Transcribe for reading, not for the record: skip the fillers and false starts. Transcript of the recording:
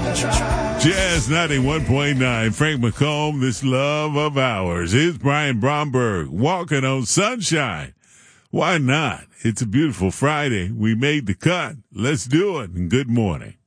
Jazz 91.9, Frank McComb, this love of ours. Here's Brian Bromberg, walking on sunshine. Why not? It's a beautiful Friday. We made the cut. Let's do it, and good morning.